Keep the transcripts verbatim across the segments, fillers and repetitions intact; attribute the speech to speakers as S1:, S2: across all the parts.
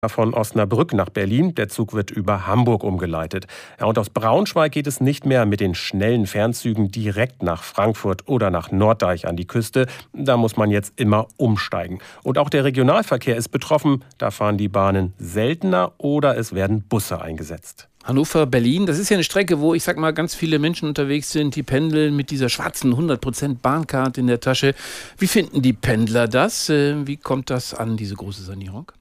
S1: von Osnabrück nach Berlin. Der Zug wird über Hamburg umgeleitet. Ja, und aus Braunschweig geht es nicht mehr mit den schnellen Fernzügen direkt nach Frankfurt oder nach Norddeich an die Küste. Da muss man jetzt immer umsteigen. Und auch der Regionalverkehr ist betroffen. Da fahren die Bahnen seltener oder es werden Busse eingesetzt.
S2: Hannover, Berlin, das ist ja eine Strecke, wo, ich sag mal, ganz viele Menschen unterwegs sind, die pendeln mit dieser schwarzen hundert Prozent Bahncard in der Tasche. Wie finden die Pendler das? Wie kommt das an, diese große Sanierung?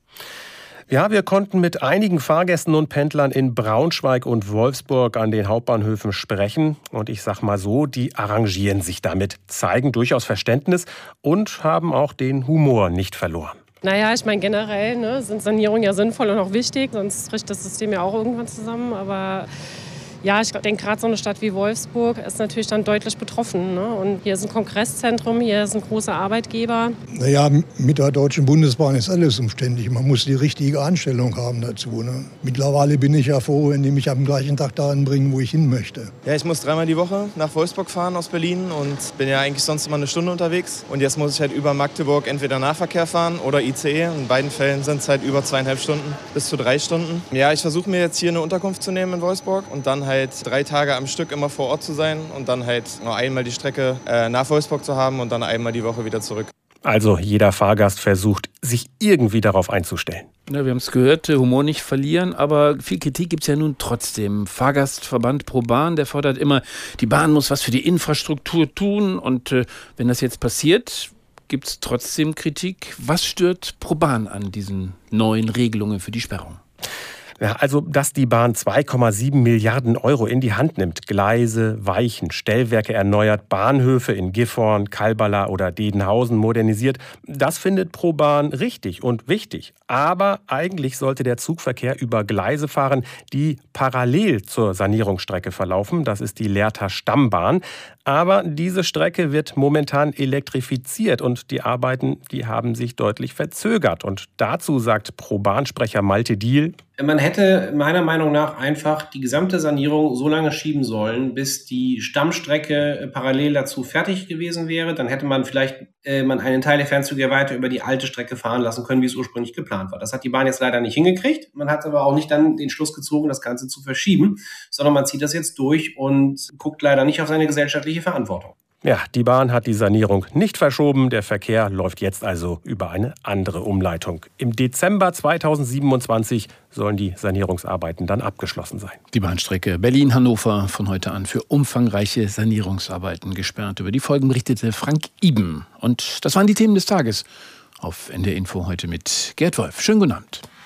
S1: Ja, wir konnten mit einigen Fahrgästen und Pendlern in Braunschweig und Wolfsburg an den Hauptbahnhöfen sprechen. Und ich sag mal so, die arrangieren sich damit, zeigen durchaus Verständnis und haben auch den Humor nicht verloren.
S3: Naja, ich meine generell ne, sind Sanierungen ja sinnvoll und auch wichtig, sonst bricht das System ja auch irgendwann zusammen. Aber ja, ich denke, gerade so eine Stadt wie Wolfsburg ist natürlich dann deutlich betroffen. Ne? Und hier ist ein Kongresszentrum, hier ist ein großer Arbeitgeber.
S4: Naja, mit der Deutschen Bundesbahn ist alles umständlich. Man muss die richtige Einstellung haben dazu. Ne? Mittlerweile bin ich ja froh, wenn die mich am gleichen Tag dahin bringen, wo ich hin möchte.
S5: Ja, ich muss dreimal die Woche nach Wolfsburg fahren aus Berlin und bin ja eigentlich sonst immer eine Stunde unterwegs. Und jetzt muss ich halt über Magdeburg entweder Nahverkehr fahren oder I C E. In beiden Fällen sind es halt über zweieinhalb Stunden bis zu drei Stunden. Ja, ich versuche mir jetzt hier eine Unterkunft zu nehmen in Wolfsburg und dann halt drei Tage am Stück immer vor Ort zu sein und dann halt nur einmal die Strecke äh, nach Wolfsburg zu haben und dann einmal die Woche wieder zurück.
S1: Also jeder Fahrgast versucht, sich irgendwie darauf einzustellen.
S2: Ja, wir haben es gehört, Humor nicht verlieren, aber viel Kritik gibt es ja nun trotzdem. Fahrgastverband ProBahn, der fordert immer, die Bahn muss was für die Infrastruktur tun und äh, wenn das jetzt passiert, gibt es trotzdem Kritik. Was stört ProBahn an diesen neuen Regelungen für die Sperrung?
S1: Ja, also, dass die Bahn zwei Komma sieben Milliarden Euro in die Hand nimmt, Gleise, Weichen, Stellwerke erneuert, Bahnhöfe in Gifhorn, Kalbala oder Dedenhausen modernisiert, das findet ProBahn richtig und wichtig. Aber eigentlich sollte der Zugverkehr über Gleise fahren, die parallel zur Sanierungsstrecke verlaufen. Das ist die Lehrter Stammbahn. Aber diese Strecke wird momentan elektrifiziert und die Arbeiten, die haben sich deutlich verzögert. Und dazu sagt ProBahn-Sprecher Malte Diehl:
S6: Man hätte meiner Meinung nach einfach die gesamte Sanierung so lange schieben sollen, bis die Stammstrecke parallel dazu fertig gewesen wäre. Dann hätte man vielleicht äh, man einen Teil der Fernzüge weiter über die alte Strecke fahren lassen können, wie es ursprünglich geplant war. Das hat die Bahn jetzt leider nicht hingekriegt. Man hat aber auch nicht dann den Schluss gezogen, das Ganze zu verschieben, sondern man zieht das jetzt durch und guckt leider nicht auf seine gesellschaftliche Verantwortung.
S1: Ja, die Bahn hat die Sanierung nicht verschoben. Der Verkehr läuft jetzt also über eine andere Umleitung. Im Dezember zweitausendsiebenundzwanzig sollen die Sanierungsarbeiten dann abgeschlossen sein.
S2: Die Bahnstrecke Berlin-Hannover von heute an für umfangreiche Sanierungsarbeiten gesperrt. Über die Folgen berichtete Frank Iben. Und das waren die Themen des Tages auf N D R Info heute mit Gerd Wolf. Schönen guten Abend.